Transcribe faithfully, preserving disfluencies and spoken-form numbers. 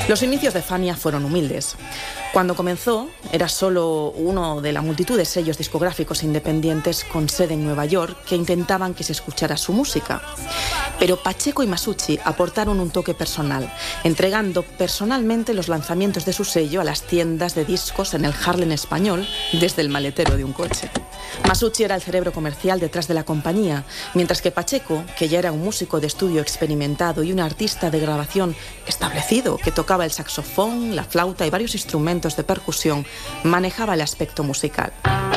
Los inicios de Fania fueron humildes. Cuando comenzó, era solo uno de la multitud de sellos discográficos independientes con sede en Nueva York que intentaban que se escuchara su música. Pero Pacheco y Masucci aportaron un toque personal, entregando personalmente los lanzamientos de su sello a las tiendas de discos en el Harlem español desde el maletero de un coche. Masucci era el cerebro comercial detrás de la compañía, mientras que Pacheco, que ya era un músico de estudio experimentado y un artista de grabación establecido, que tocaba el saxofón, la flauta y varios instrumentos de percusión, manejaba el aspecto musical.